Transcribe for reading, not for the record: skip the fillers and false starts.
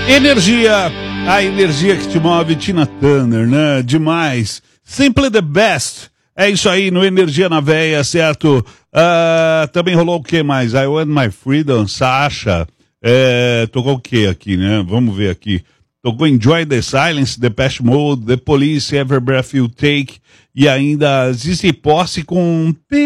Energia, a energia que te move, Tina Turner, né? Demais. Simply the best. É isso aí, no Energia na Veia, certo? Também rolou o que mais? I Want My Freedom, Sasha. Tocou o que aqui, né? Vamos ver aqui. Tocou Enjoy the Silence, Depeche Mode, The Police, Every Breath You Take. E ainda Zizi Posse com